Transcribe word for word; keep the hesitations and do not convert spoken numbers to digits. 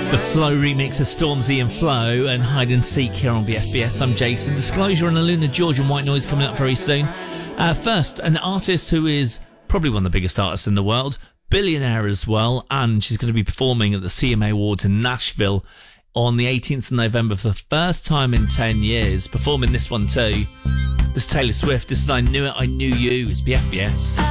The Flow remix of Stormzy and Flow and Hide and Seek here on B F B S. I'm Jason. Disclosure and Aluna George and White Noise coming up very soon. Uh, first, an artist who is probably one of the biggest artists in the world, billionaire as well, and she's going to be performing at the C M A Awards in Nashville on the eighteenth of November for the first time in ten years, performing this one too. This is Taylor Swift. This is I Knew It, I Knew You. It's B F B S.